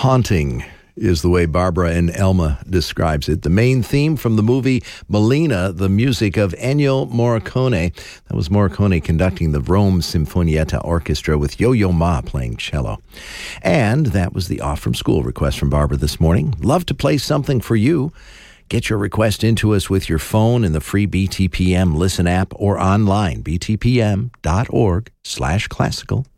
Haunting is the way Barbara and Elma describes it. The main theme from the movie Molina, the music of Ennio Morricone. That was Morricone conducting the Rome Sinfonietta Orchestra with Yo-Yo Ma playing cello. And that was the off from school request from Barbara this morning. Love to play something for you. Get your request into us with your phone in the free BTPM Listen app or online, btpm.org/classical.